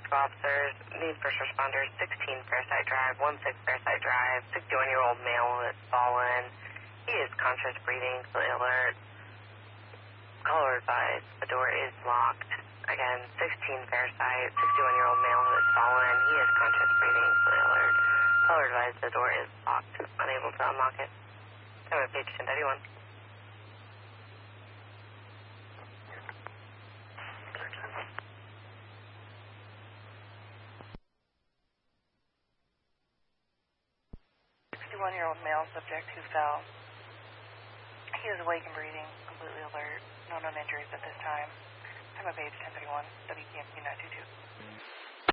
officers, need first responders, 16 Fairside Drive, 16 Fairside Drive, 61-year-old male has fallen. He is conscious breathing, fully alert. Caller advised, the door is locked. Again, 16 Fairside, 61-year-old male who has fallen. He is conscious breathing, fully alert. Caller advised, the door is locked, unable to unlock it. Time of page 1031. One-year-old male subject who fell. He is awake and breathing, completely alert. No known injuries at this time. Time of age 1031. WKMQ 922.